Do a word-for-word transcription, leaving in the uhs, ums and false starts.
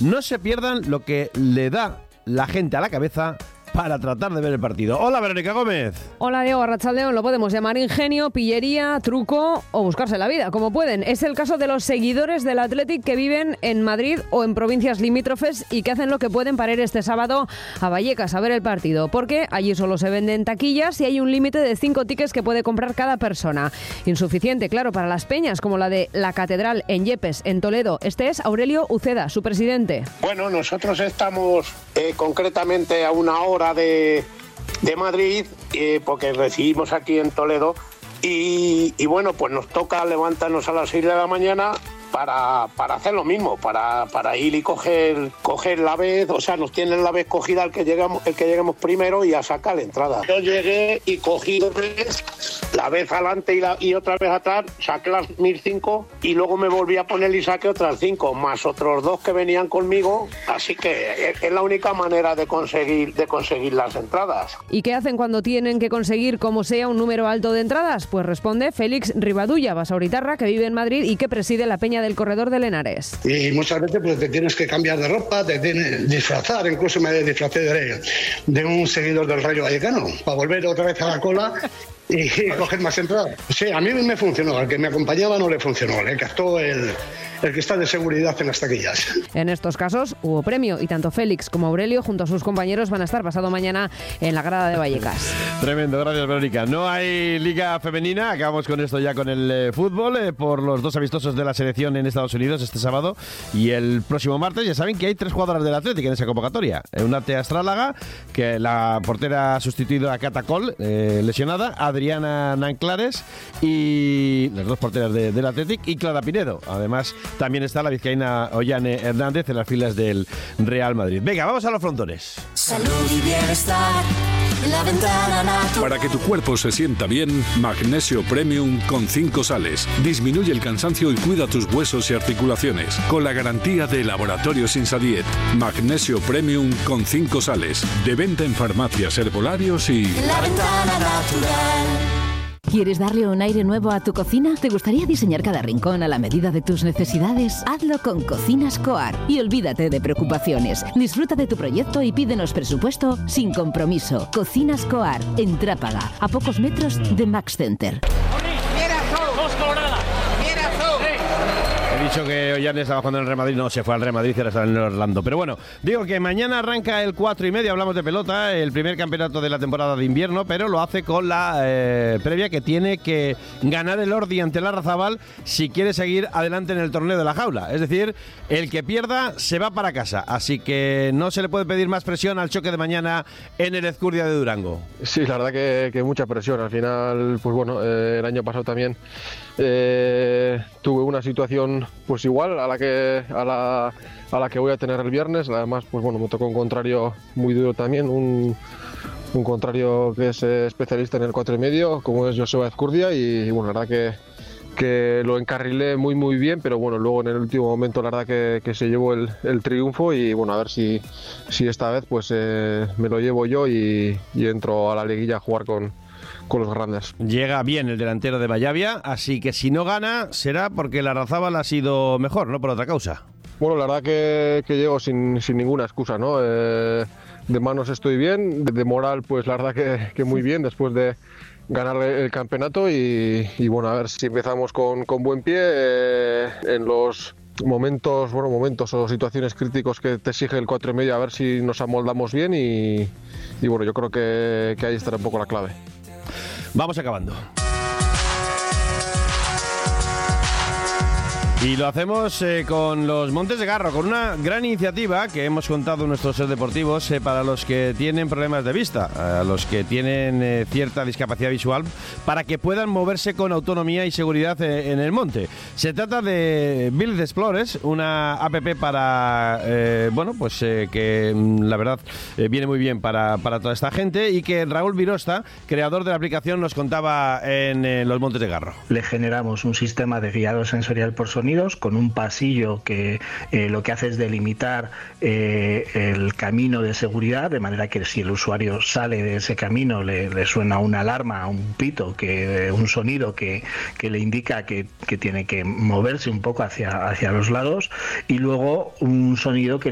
No se pierdan lo que le da la gente a la cabeza para tratar de ver el partido. Hola, Verónica Gómez. Hola, Diego Arratsaldeón. Lo podemos llamar ingenio, pillería, truco o buscarse la vida, como pueden. Es el caso de los seguidores del Athletic que viven en Madrid o en provincias limítrofes y que hacen lo que pueden para ir este sábado a Vallecas a ver el partido, porque allí solo se venden taquillas y hay un límite de cinco tickets que puede comprar cada persona. Insuficiente, claro, para las peñas como la de la Catedral en Yepes, en Toledo. Este es Aurelio Uceda, su presidente. Bueno, nosotros estamos eh, concretamente a una hora De, de Madrid, eh, porque residimos aquí en Toledo y, y bueno, pues nos toca levantarnos a las seis de la mañana para, para hacer lo mismo, para, para ir y coger, coger la vez, o sea, nos tienen la vez cogida el que llegamos, el que lleguemos primero y a sacar la entrada. Yo llegué y cogí dos veces, la vez adelante y, la, y otra vez atrás, saqué las mil cinco y luego me volví a poner y saqué otras cinco, más otros dos que venían conmigo, así que es, es la única manera de conseguir, de conseguir las entradas. ¿Y qué hacen cuando tienen que conseguir como sea un número alto de entradas? Pues responde Félix Rivadulla, basauritarra, que vive en Madrid y que preside la Peña del Corredor del Henares. Y muchas veces pues te tienes que cambiar de ropa, te tienes que disfrazar, incluso me disfracé de, de un seguidor del Rayo Vallecano, para volver otra vez a la cola y, y coger más entradas. Sí, a mí me funcionó, al que me acompañaba no le funcionó, le captó el, el que está de seguridad en las taquillas. En estos casos hubo premio y tanto Félix como Aurelio junto a sus compañeros van a estar pasado mañana en la grada de Vallecas. Tremendo, gracias Verónica. No hay liga femenina, acabamos con esto ya con el eh, fútbol, eh, por los dos amistosos de la selección en Estados Unidos este sábado y el próximo martes. Ya saben que hay tres jugadoras del Athletic en esa convocatoria. Una Tea Astrálaga, que la portera ha sustituido a Cata Cole, eh, lesionada, Adriana Nanclares y las dos porteras de, del Athletic y Clara Pinedo. Además, también está la vizcaína Ollane Hernández en las filas del Real Madrid. Venga, vamos a los frontones. Salud y bienestar. La ventana natural. Para que tu cuerpo se sienta bien, Magnesio Premium con cinco sales. Disminuye el cansancio y cuida tus huesos y articulaciones. Con la garantía de Laboratorios Insadiet. Magnesio Premium con cinco sales. De venta en farmacias, herbolarios y... La ventana natural. ¿Quieres darle un aire nuevo a tu cocina? ¿Te gustaría diseñar cada rincón a la medida de tus necesidades? Hazlo con Cocinas Coar y olvídate de preocupaciones. Disfruta de tu proyecto y pídenos presupuesto sin compromiso. Cocinas Coar, en Trápaga, a pocos metros de Max Center. He dicho que Ollane estaba jugando en el Real Madrid, no, se fue al Real Madrid y ahora está en el Orlando. Pero bueno, digo que mañana arranca el cuatro y medio, hablamos de pelota, el primer campeonato de la temporada de invierno, pero lo hace con la eh, previa que tiene que ganar el Ordi ante el Larrazábal si quiere seguir adelante en el torneo de la jaula. Es decir, el que pierda se va para casa, así que no se le puede pedir más presión al choque de mañana en el Ezcurdia de Durango. Sí, la verdad que, que mucha presión. Al final, pues bueno, eh, el año pasado también eh, tuve una situación pues igual a la que a la, a la que voy a tener el viernes. Además, pues bueno, me tocó un contrario muy duro también, un, un contrario que es eh, especialista en el cuatro y medio, como es Joseba Ezcurdia, y, y bueno, la verdad que que lo encarrilé muy muy bien, pero bueno, luego en el último momento la verdad que, que se llevó el, el triunfo y bueno, a ver si, si esta vez pues eh, me lo llevo yo y, y entro a la liguilla a jugar con, con los grandes. Llega bien el delantero de Vallavia, así que si no gana será porque el Larrazábal ha sido mejor, no por otra causa. Bueno, la verdad que, que llego sin, sin ninguna excusa, ¿no? Eh, de manos estoy bien, de, de moral pues la verdad que, que muy bien después de ganar el campeonato y, y bueno, a ver si empezamos con, con buen pie eh, en los momentos, bueno, momentos o situaciones críticos que te exige el cuatro y medio, a ver si nos amoldamos bien y, y bueno, yo creo que, que ahí estará un poco la clave. Vamos acabando. Y lo hacemos eh, con los Montes de Garro, con una gran iniciativa que hemos contado en nuestros Ser Deportivos eh, para los que tienen problemas de vista, a los que tienen eh, cierta discapacidad visual, para que puedan moverse con autonomía y seguridad eh, en el monte. Se trata de Build Explorers, una app para, eh, bueno, pues eh, que la verdad eh, viene muy bien para, para toda esta gente y que Raúl Virosta, creador de la aplicación, nos contaba en eh, los Montes de Garro. Le generamos un sistema de guiado sensorial por sonido con un pasillo que eh, lo que hace es delimitar eh, el camino de seguridad, de manera que si el usuario sale de ese camino le, le suena una alarma, un pito, que un sonido que, que le indica que, que tiene que moverse un poco hacia, hacia los lados, y luego un sonido que